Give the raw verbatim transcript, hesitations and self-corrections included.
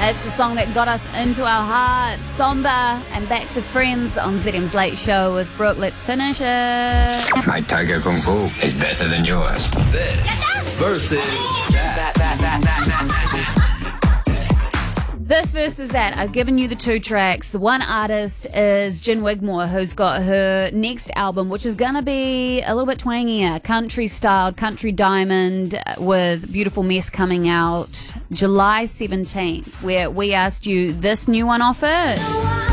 It's the song that got us into our hearts. Somber and Back to Friends on Z M's Late Show with Brooke. Let's finish it. My Tiger Kung Fu is better than yours. This versus that. that, that, that, that, that. This versus that. I've given you the two tracks. The one artist is Jen Wigmore, who's got her next album, which is going to be a little bit twangier, country styled, country diamond, with Beautiful Mess coming out July seventeenth, where we asked you this new one off it.